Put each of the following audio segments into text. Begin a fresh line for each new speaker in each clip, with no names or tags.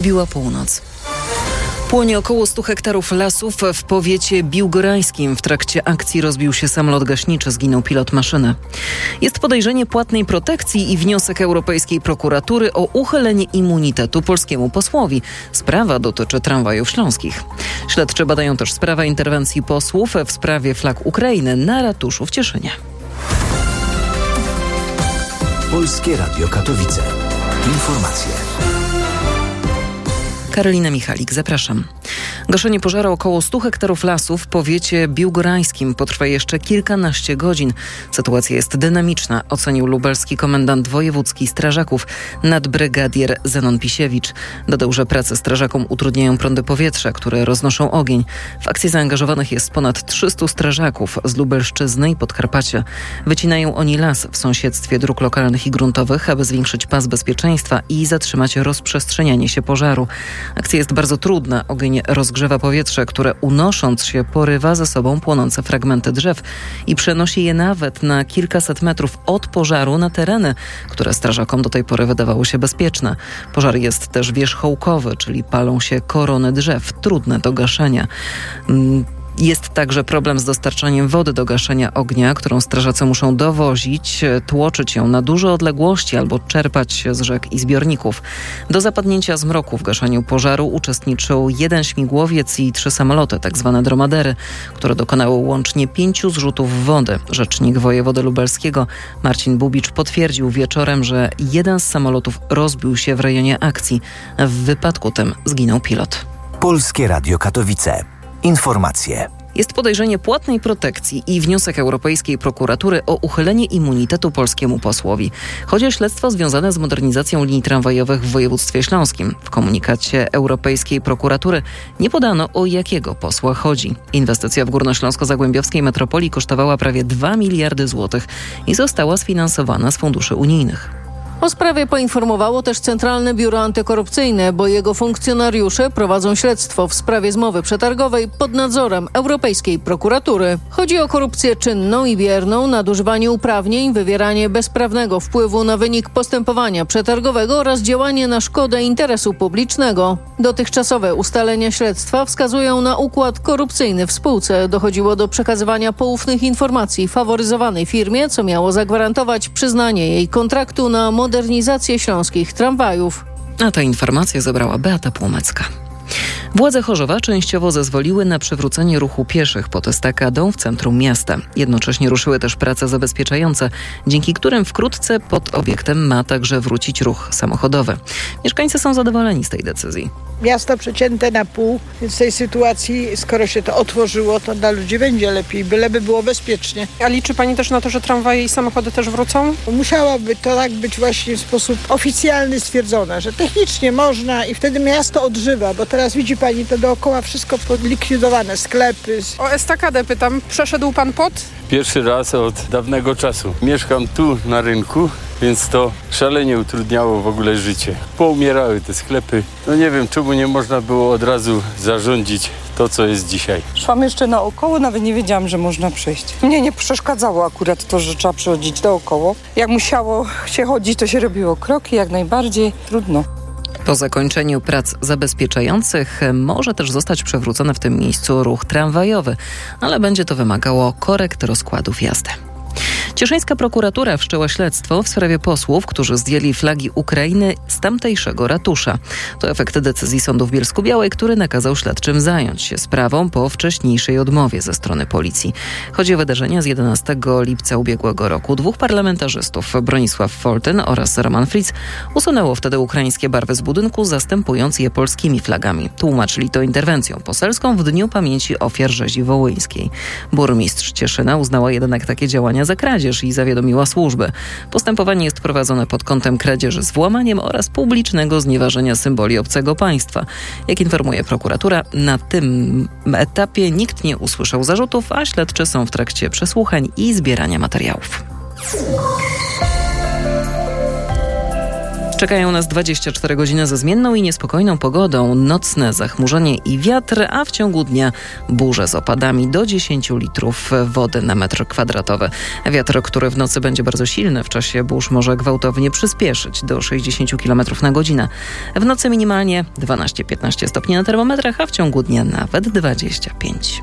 Wbiła północ. Płonie około 100 hektarów lasów w powiecie biłgorajskim. W trakcie akcji rozbił się samolot gaśniczy, zginął pilot maszyny. Jest podejrzenie płatnej protekcji i wniosek Europejskiej Prokuratury o uchylenie immunitetu polskiemu posłowi. Sprawa dotyczy tramwajów śląskich. Śledczy badają też sprawę interwencji posłów w sprawie flag Ukrainy na ratuszu w Cieszynie.
Polskie Radio Katowice. Informacje.
Karolina Michalik, zapraszam. Gaszenie pożaru około 100 hektarów lasów w powiecie biłgorajskim potrwa jeszcze kilkanaście godzin. Sytuacja jest dynamiczna, ocenił lubelski komendant wojewódzki strażaków nadbrygadier Zenon Pisiewicz. Dodał, że prace strażakom utrudniają prądy powietrza, które roznoszą ogień. W akcji zaangażowanych jest ponad 300 strażaków z Lubelszczyzny i Podkarpacia. Wycinają oni las w sąsiedztwie dróg lokalnych i gruntowych, aby zwiększyć pas bezpieczeństwa i zatrzymać rozprzestrzenianie się pożaru. Akcja jest bardzo trudna. Ogień rozgrzewa powietrze, które unosząc się porywa ze sobą płonące fragmenty drzew i przenosi je nawet na kilkaset metrów od pożaru na tereny, które strażakom do tej pory wydawały się bezpieczne. Pożar jest też wierzchołkowy, czyli palą się korony drzew, trudne do gaszenia. Jest także problem z dostarczaniem wody do gaszenia ognia, którą strażacy muszą dowozić, tłoczyć ją na duże odległości albo czerpać z rzek i zbiorników. Do zapadnięcia zmroku w gaszeniu pożaru uczestniczył 1 śmigłowiec i 3 samoloty, tzw. dromadery, które dokonały łącznie 5 zrzutów wody. Rzecznik wojewody lubelskiego Marcin Bubicz potwierdził wieczorem, że jeden z samolotów rozbił się w rejonie akcji. W wypadku tym zginął pilot.
Polskie Radio Katowice. Informacje.
Jest podejrzenie płatnej protekcji i wniosek Europejskiej Prokuratury o uchylenie immunitetu polskiemu posłowi. Chodzi o śledztwo związane z modernizacją linii tramwajowych w województwie śląskim. W komunikacie Europejskiej Prokuratury nie podano, o jakiego posła chodzi. Inwestycja w górnośląsko-zagłębiowskiej metropolii kosztowała prawie 2 miliardy złotych i została sfinansowana z funduszy unijnych.
O sprawie poinformowało też Centralne Biuro Antykorupcyjne, bo jego funkcjonariusze prowadzą śledztwo w sprawie zmowy przetargowej pod nadzorem Europejskiej Prokuratury. Chodzi o korupcję czynną i bierną, nadużywanie uprawnień, wywieranie bezprawnego wpływu na wynik postępowania przetargowego oraz działanie na szkodę interesu publicznego. Dotychczasowe ustalenia śledztwa wskazują na układ korupcyjny w spółce. Dochodziło do przekazywania poufnych informacji faworyzowanej firmie, co miało zagwarantować przyznanie jej kontraktu na modernizację śląskich tramwajów.
A tę informację zebrała Beata Płomecka. Władze Chorzowa częściowo zezwoliły na przywrócenie ruchu pieszych pod estakadą w centrum miasta. Jednocześnie ruszyły też prace zabezpieczające, dzięki którym wkrótce pod obiektem ma także wrócić ruch samochodowy. Mieszkańcy są zadowoleni z tej decyzji.
Miasto przecięte na pół, więc w tej sytuacji, skoro się to otworzyło, to dla ludzi będzie lepiej, byleby było bezpiecznie.
A liczy pani też na to, że tramwaje i samochody też wrócą?
Musiałoby to tak być właśnie w sposób oficjalny stwierdzone, że technicznie można i wtedy miasto odżywa, bo teraz widzi pani to dookoła wszystko podlikwidowane, sklepy.
O estakadę pytam, przeszedł pan pod?
Pierwszy raz od dawnego czasu. Mieszkam tu na rynku, więc to szalenie utrudniało w ogóle życie. Poumierały te sklepy. No nie wiem, czemu nie można było od razu zarządzić to, co jest dzisiaj.
Szłam jeszcze naokoło, nawet nie wiedziałam, że można przejść. Mnie nie przeszkadzało akurat to, że trzeba przechodzić naokoło. Jak musiało się chodzić, to się robiło kroki, jak najbardziej. Trudno.
Po zakończeniu prac zabezpieczających może też zostać przywrócony w tym miejscu ruch tramwajowy, ale będzie to wymagało korekt rozkładów jazdy. Cieszyńska prokuratura wszczęła śledztwo w sprawie posłów, którzy zdjęli flagi Ukrainy z tamtejszego ratusza. To efekt decyzji sądu w Bielsku-Białej, który nakazał śledczym zająć się sprawą po wcześniejszej odmowie ze strony policji. Chodzi o wydarzenia z 11 lipca ubiegłego roku. 2 parlamentarzystów, Bronisław Foltyn oraz Roman Fritz, usunęło wtedy ukraińskie barwy z budynku, zastępując je polskimi flagami. Tłumaczyli to interwencją poselską w Dniu Pamięci Ofiar Rzezi Wołyńskiej. Burmistrz Cieszyna uznała jednak takie działania za kradzież i zawiadomiła służby. Postępowanie jest prowadzone pod kątem kradzieży z włamaniem oraz publicznego znieważenia symboli obcego państwa. Jak informuje prokuratura, na tym etapie nikt nie usłyszał zarzutów, a śledczy są w trakcie przesłuchań i zbierania materiałów. Czekają nas 24 godziny ze zmienną i niespokojną pogodą, nocne zachmurzenie i wiatr, a w ciągu dnia burze z opadami do 10 litrów wody na metr kwadratowy. Wiatr, który w nocy będzie bardzo silny, w czasie burz może gwałtownie przyspieszyć do 60 km na godzinę. W nocy minimalnie 12-15 stopni na termometrach, a w ciągu dnia nawet 25.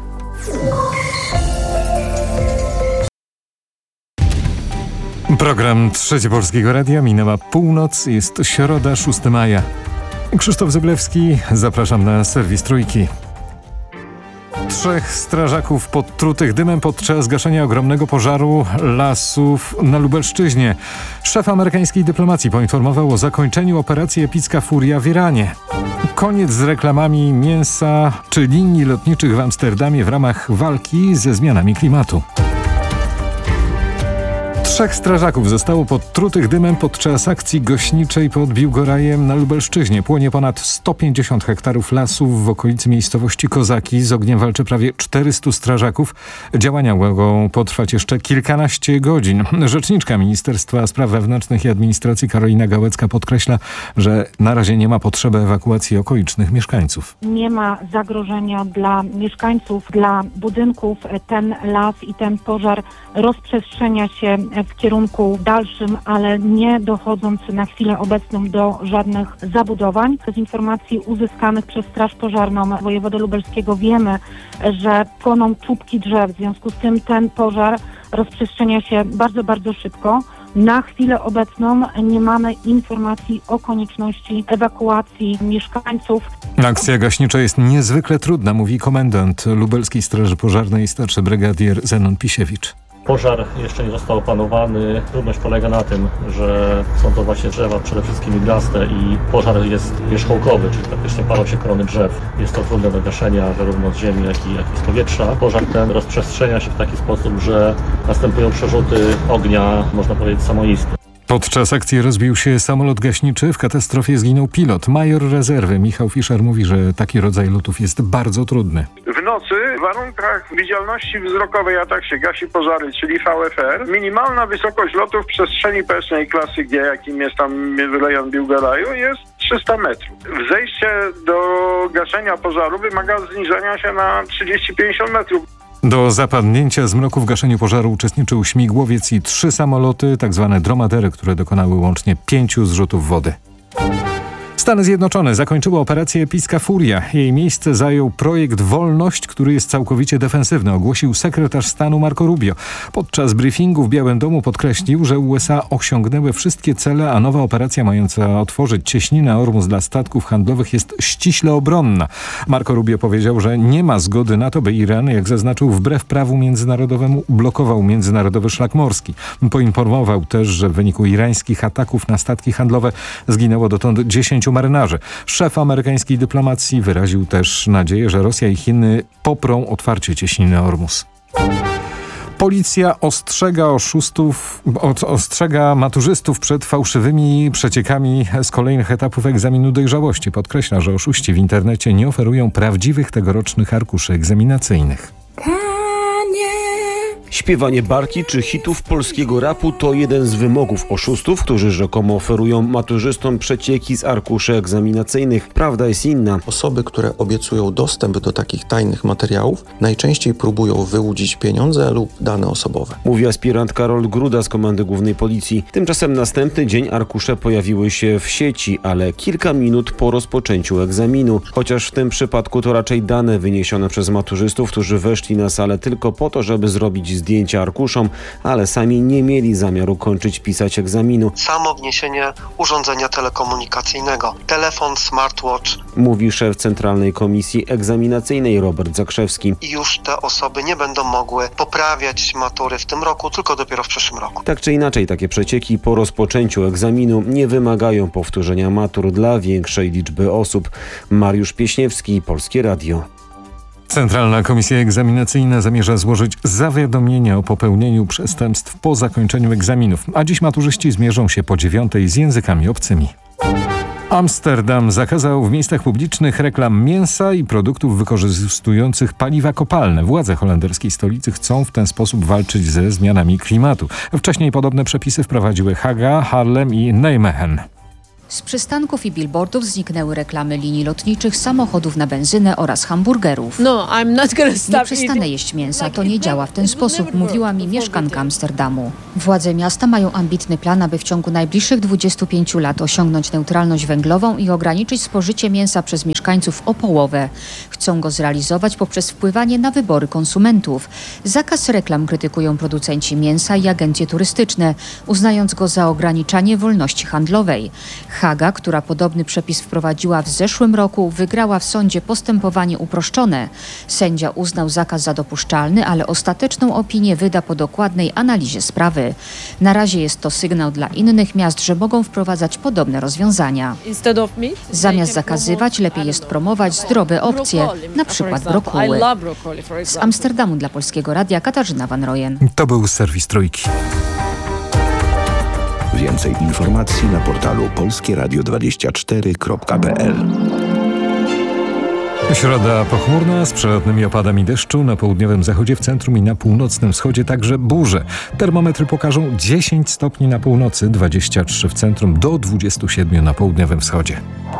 Program Trzeci Polskiego Radia, minęła północ, jest środa, 6 maja. Krzysztof Zyblewski, zapraszam na serwis Trójki. 3 strażaków podtrutych dymem podczas gaszenia ogromnego pożaru lasów na Lubelszczyźnie. Szef amerykańskiej dyplomacji poinformował o zakończeniu operacji Epicka Furia w Iranie. Koniec z reklamami mięsa czy linii lotniczych w Amsterdamie w ramach walki ze zmianami klimatu. 3 strażaków zostało podtrutych dymem podczas akcji gaśniczej pod Biłgorajem na Lubelszczyźnie. Płonie ponad 150 hektarów lasów w okolicy miejscowości Kozaki. Z ogniem walczy prawie 400 strażaków. Działania mogą potrwać jeszcze kilkanaście godzin. Rzeczniczka Ministerstwa Spraw Wewnętrznych i Administracji Karolina Gałecka podkreśla, że na razie nie ma potrzeby ewakuacji okolicznych mieszkańców.
Nie ma zagrożenia dla mieszkańców, dla budynków. Ten las i ten pożar rozprzestrzenia się w kierunku dalszym, ale nie dochodząc na chwilę obecną do żadnych zabudowań. Z informacji uzyskanych przez Straż Pożarną wojewody lubelskiego wiemy, że płoną czubki drzew. W związku z tym ten pożar rozprzestrzenia się bardzo, bardzo szybko. Na chwilę obecną nie mamy informacji o konieczności ewakuacji mieszkańców.
Akcja gaśnicza jest niezwykle trudna, mówi komendant Lubelskiej Straży Pożarnej, starszy brygadier Zenon Pisiewicz.
Pożar jeszcze nie został opanowany. Trudność polega na tym, że są to właśnie drzewa przede wszystkim iglaste i pożar jest wierzchołkowy, czyli praktycznie palą się korony drzew. Jest to trudne do gaszenia zarówno z ziemi, jak i z powietrza. Pożar ten rozprzestrzenia się w taki sposób, że następują przerzuty ognia, można powiedzieć, samoistne.
Podczas akcji rozbił się samolot gaśniczy. W katastrofie zginął pilot. Major rezerwy Michał Fischer mówi, że taki rodzaj lotów jest bardzo trudny.
W nocy w warunkach widzialności wzrokowej, a tak się gasi pożary, czyli VFR, minimalna wysokość lotu w przestrzeni powietrznej klasy G, jakim jest tam rejon Biłgoraju, jest 300 metrów. Zejście do gaszenia pożaru wymaga zniżenia się na 30-50 metrów.
Do zapadnięcia zmroku w gaszeniu pożaru uczestniczył śmigłowiec i 3 samoloty, tak zwane dromadery, które dokonały łącznie 5 zrzutów wody. Stany Zjednoczone zakończyły operację Epicka Furia. Jej miejsce zajął projekt Wolność, który jest całkowicie defensywny, ogłosił sekretarz stanu Marco Rubio. Podczas briefingu w Białym Domu podkreślił, że USA osiągnęły wszystkie cele, a nowa operacja mająca otworzyć cieśninę Ormus dla statków handlowych jest ściśle obronna. Marco Rubio powiedział, że nie ma zgody na to, by Iran, jak zaznaczył, wbrew prawu międzynarodowemu blokował międzynarodowy szlak morski. Poinformował też, że w wyniku irańskich ataków na statki handlowe zginęło dotąd 10 marynarzy. Szef amerykańskiej dyplomacji wyraził też nadzieję, że Rosja i Chiny poprą otwarcie cieśniny Ormus. Policja ostrzega maturzystów przed fałszywymi przeciekami z kolejnych etapów egzaminu dojrzałości. Podkreśla, że oszuści w internecie nie oferują prawdziwych tegorocznych arkuszy egzaminacyjnych.
Śpiewanie barki czy hitów polskiego rapu to jeden z wymogów oszustów, którzy rzekomo oferują maturzystom przecieki z arkuszy egzaminacyjnych. Prawda jest inna.
Osoby, które obiecują dostęp do takich tajnych materiałów, najczęściej próbują wyłudzić pieniądze lub dane osobowe.
Mówi aspirant Karol Gruda z Komendy Głównej Policji. Tymczasem następny dzień arkusze pojawiły się w sieci, ale kilka minut po rozpoczęciu egzaminu. Chociaż w tym przypadku to raczej dane wyniesione przez maturzystów, którzy weszli na salę tylko po to, żeby zrobić zdjęcia arkuszom, ale sami nie mieli zamiaru kończyć pisać egzaminu.
Samo wniesienie urządzenia telekomunikacyjnego, telefon, smartwatch.
Mówi szef Centralnej Komisji Egzaminacyjnej Robert Zakrzewski.
I już te osoby nie będą mogły poprawiać matury w tym roku, tylko dopiero w przyszłym roku.
Tak czy inaczej, takie przecieki po rozpoczęciu egzaminu nie wymagają powtórzenia matur dla większej liczby osób. Mariusz Pieśniewski, Polskie Radio.
Centralna Komisja Egzaminacyjna zamierza złożyć zawiadomienie o popełnieniu przestępstw po zakończeniu egzaminów, a dziś maturzyści zmierzą się po 9:00 z językami obcymi. Amsterdam zakazał w miejscach publicznych reklam mięsa i produktów wykorzystujących paliwa kopalne. Władze holenderskiej stolicy chcą w ten sposób walczyć ze zmianami klimatu. Wcześniej podobne przepisy wprowadziły Haga, Haarlem i Nijmegen.
Z przystanków i billboardów zniknęły reklamy linii lotniczych, samochodów na benzynę oraz hamburgerów. Nie przestanę jeść mięsa, to nie działa w ten sposób, mówiła mi mieszkanka Amsterdamu. Władze miasta mają ambitny plan, aby w ciągu najbliższych 25 lat osiągnąć neutralność węglową i ograniczyć spożycie mięsa przez mieszkańców o połowę. Chcą go zrealizować poprzez wpływanie na wybory konsumentów. Zakaz reklam krytykują producenci mięsa i agencje turystyczne, uznając go za ograniczanie wolności handlowej. Haga, która podobny przepis wprowadziła w zeszłym roku, wygrała w sądzie postępowanie uproszczone. Sędzia uznał zakaz za dopuszczalny, ale ostateczną opinię wyda po dokładnej analizie sprawy. Na razie jest to sygnał dla innych miast, że mogą wprowadzać podobne rozwiązania. Zamiast zakazywać, lepiej jest promować zdrowe opcje, na przykład brokuły. Z Amsterdamu dla Polskiego Radia Katarzyna Van Royen.
To był serwis Trójki.
Więcej informacji na portalu polskieradio24.pl.
Środa pochmurna z przelotnymi opadami deszczu, na południowym zachodzie, w centrum i na północnym wschodzie także burze. Termometry pokażą 10 stopni na północy, 23 w centrum, do 27 na południowym wschodzie.